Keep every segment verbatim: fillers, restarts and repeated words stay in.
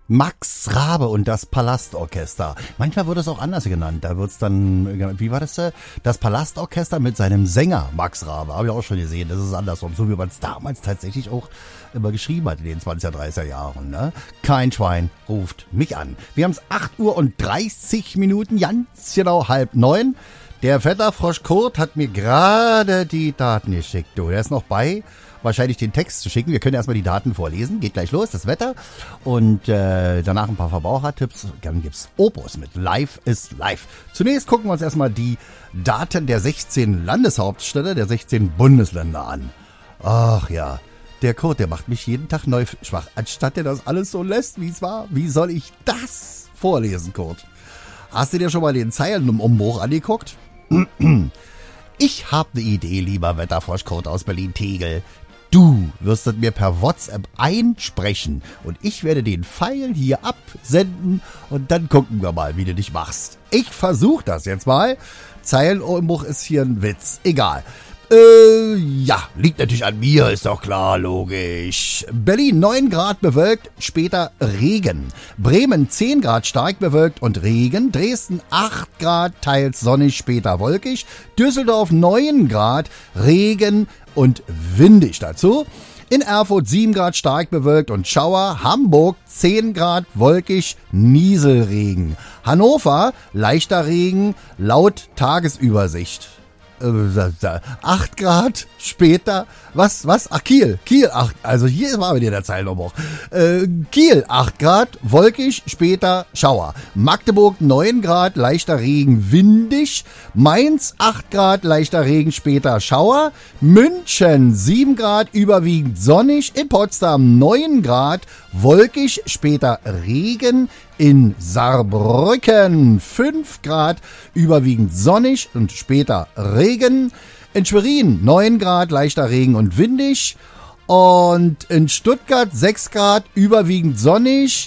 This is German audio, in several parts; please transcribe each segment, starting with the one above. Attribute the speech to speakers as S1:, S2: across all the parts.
S1: Max Rabe und das Palastorchester. Manchmal wird es auch anders genannt. Da wird es dann, wie war das? Das Palastorchester mit seinem Sänger Max Rabe. Habe ich auch schon gesehen. Das ist andersrum. So wie man es damals tatsächlich auch immer geschrieben hat in den zwanziger, dreißiger Jahren. Ne? Kein Schwein ruft mich an. Wir haben es acht Uhr und dreißig Minuten, ganz genau halb neun. Der Wetterfrosch Kurt hat mir gerade die Daten geschickt. Du, der ist noch bei, wahrscheinlich den Text zu schicken. Wir können erstmal die Daten vorlesen. Geht gleich los, das Wetter. Und äh, danach ein paar Verbrauchertipps. Dann gibt's Opus mit Live is Live. Zunächst gucken wir uns erstmal die Daten der sechzehn Landeshauptstädte, der sechzehn Bundesländer an. Ach ja, der Kurt, der macht mich jeden Tag neu schwach. Anstatt der das alles so lässt, wie es war. Wie soll ich das vorlesen, Kurt? Hast du dir schon mal den Zeilenumbruch angeguckt? Ich habe eine Idee, lieber Wetterfrosch Kurt aus Berlin-Tegel. Du wirst es mir per WhatsApp einsprechen und ich werde den Pfeil hier absenden und dann gucken wir mal, wie du dich machst. Ich versuche das jetzt mal. Zeilenumbruch ist hier ein Witz. Egal. Äh, ja, liegt natürlich an mir, ist doch klar, logisch. Berlin neun Grad bewölkt, später Regen. Bremen zehn Grad stark bewölkt und Regen. Dresden acht Grad, teils sonnig, später wolkig. Düsseldorf neun Grad, Regen und windig dazu. In Erfurt sieben Grad stark bewölkt und Schauer. Hamburg zehn Grad wolkig, Nieselregen. Hannover leichter Regen, laut Tagesübersicht. acht Grad später, was, was? Ach, Kiel, Kiel acht, also hier war wieder der Zeilenumbruch. Äh, Kiel acht Grad, wolkig, später Schauer. Magdeburg neun Grad, leichter Regen, windig. Mainz acht Grad, leichter Regen, später Schauer. München sieben Grad, überwiegend sonnig. In Potsdam neun Grad, wolkig, später Regen. In Saarbrücken fünf Grad, überwiegend sonnig und später Regen. In Schwerin neun Grad, leichter Regen und windig. Und in Stuttgart sechs Grad, überwiegend sonnig.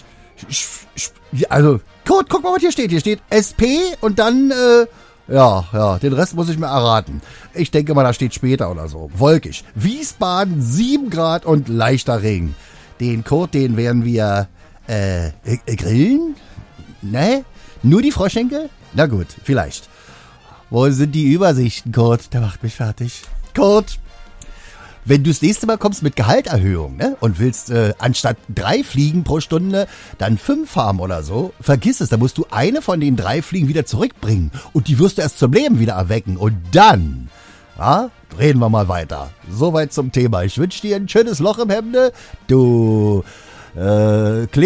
S1: Also, Kurt, guck mal, was hier steht. Hier steht S P und dann, äh, ja, ja, den Rest muss ich mir erraten. Ich denke mal, da steht später oder so. Wolkig. Wiesbaden sieben Grad und leichter Regen. Den Kurt, den werden wir... Äh, äh, grillen? Ne? Nur die Froschschenkel? Na gut, vielleicht. Wo sind die Übersichten, Kurt? Der macht mich fertig. Kurt, wenn du das nächste Mal kommst mit Gehalterhöhung, ne? Und willst äh, anstatt drei Fliegen pro Stunde dann fünf haben oder so, vergiss es, da musst du eine von den drei Fliegen wieder zurückbringen. Und die wirst du erst zum Leben wieder erwecken. Und dann, ja, reden wir mal weiter. Soweit zum Thema. Ich wünsche dir ein schönes Loch im Hemde. Du, äh,